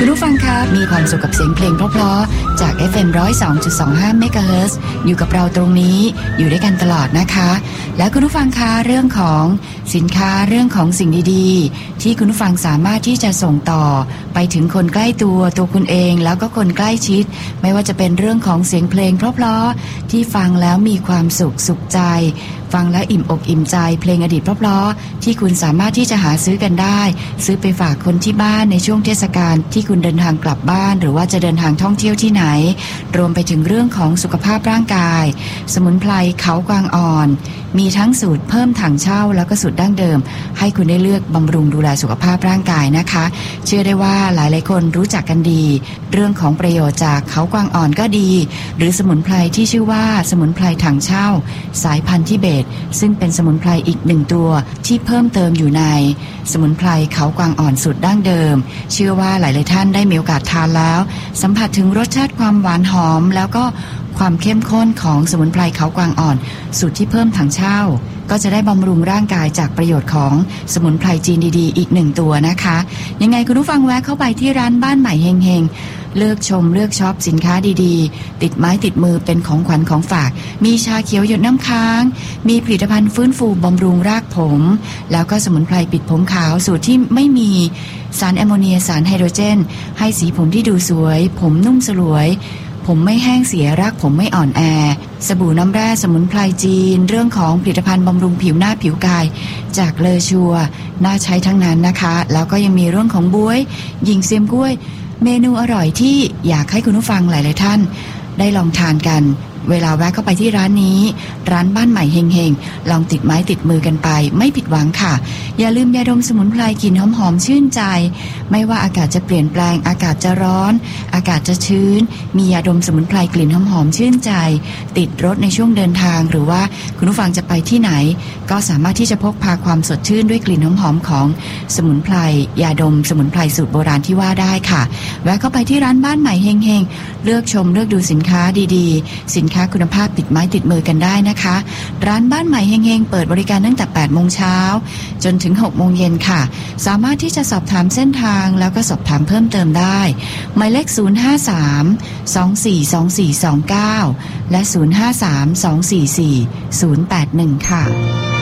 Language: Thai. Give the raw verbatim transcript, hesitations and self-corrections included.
คุณผู้ฟังครับมีความสุขกับเสียงเพลงเพราะๆจาก เอฟ เอ็ม หนึ่งศูนย์สองจุดสองห้า เมกะเฮิรตซ์อยู่กับเราตรงนี้อยู่ด้วยกันตลอดนะคะและคุณผู้ฟังคะเรื่องของสินค้าเรื่องของสิ่งดีๆที่คุณผู้ฟังสามารถที่จะส่งต่อไปถึงคนใกล้ตัวตัวคุณเองแล้วก็คนใกล้ชิดไม่ว่าจะเป็นเรื่องของเสียงเพลงเพราะๆที่ฟังแล้วมีความสุขสุขใจฟังแล้วอิ่มอกอิ่มใจเพลงอดีตเพราะๆที่คุณสามารถที่จะหาซื้อกันได้ซื้อไปฝากคนที่บ้านในช่วงเทศกาลที่คุณเดินทางกลับบ้านหรือว่าจะเดินทางท่องเที่ยวที่ไหนรวมไปถึงเรื่องของสุขภาพร่างกายสมุนไพรเขากวางอ่อนมีทั้งสูตรเพิ่มถังเช่าแล้วก็สูตรดั้งเดิมให้คุณได้เลือกบำรุงดูแลสุขภาพร่างกายนะคะเชื่อได้ว่าหลายๆคนรู้จักกันดีเรื่องของประโยชน์จากเขากวางอ่อนก็ดีหรือสมุนไพรที่ชื่อว่าสมุนไพรถังเช่าสายพันธุ์ทิเบตซึ่งเป็นสมุนไพรอีกหนึ่งตัวที่เพิ่มเติมอยู่ในสมุนไพรเขากวางอ่อนสูตรดั้งเดิมเชื่อว่าหลายๆท่านได้มีโอกาสทานแล้วสัมผัสถึงรสชาติความหวานหอมแล้วก็ความเข้มข้นของสมุนไพรเขากวางอ่อนสูตรที่เพิ่มถังเช่าก็จะได้บำรุงร่างกายจากประโยชน์ของสมุนไพรจีนดีๆอีกหนึ่งตัวนะคะยังไงคุณผู้ฟังแวะเข้าไปที่ร้านบ้านใหม่เฮงเฮงเลือกชมเลือกช็อปสินค้าดีๆติดไม้ติดมือเป็นของขวัญของฝากมีชาเขียวหยดน้ำค้างมีผลิตภัณฑ์ฟื้นฟูบำรุงรากผมแล้วก็สมุนไพรปิดผมขาวสูตรที่ไม่มีสารแอมโมเนียสารไฮโดรเจนให้สีผมที่ดูสวยผมนุ่มสลวยผมไม่แห้งเสียรากผมไม่อ่อนแอสบู่น้ำแร่สมุนไพรจีนเรื่องของผลิตภัณฑ์บำรุงผิวหน้าผิวกายจากเลอชัวน่าใช้ทั้งนั้นนะคะแล้วก็ยังมีเรื่องของบ๊วยหญิงเซียมกล้วยเมนูอร่อยที่อยากให้คุณผู้ฟังหลายๆท่านได้ลองทานกันเวลาแวะเข้าไปที่ร้านนี้ร้านบ้านใหม่เฮงเฮงลองติดไม้ติดมือกันไปไม่ผิดหวังค่ะอย่าลืมยาดมสมุนไพรกลิ่นหอมๆชื่นใจไม่ว่าอากาศจะเปลี่ยนแปลงอากาศจะร้อนอากาศจะชื้นมียาดมสมุนไพรกลิ่นหอมๆชื่นใจติดรถในช่วงเดินทางหรือว่าคุณผู้ฟังจะไปที่ไหนก็สามารถที่จะพกพาความสดชื่นด้วยกลิ่นหอมๆของสมุนไพรยาดมสมุนไพรสูตรโบราณที่ว่าได้ค่ะแวะเข้าไปที่ร้านบ้านใหม่เฮงเฮงเลือกชมเลือกดูสินค้าดีๆสินค้าคุณภาพติดไม้ติดมือกันได้นะคะร้านบ้านใหม่เฮงๆเปิดบริการตั้งแต่แปดโมงเช้าจนถึงหกโมงเย็นค่ะสามารถที่จะสอบถามเส้นทางแล้วก็สอบถามเพิ่มเติมได้หมายเลขศูนย์ ห้า สาม สอง สี่ สอง สี่ สอง เก้าและศูนย์ ห้า สาม สอง สี่ สี่ ศูนย์ แปด หนึ่งค่ะ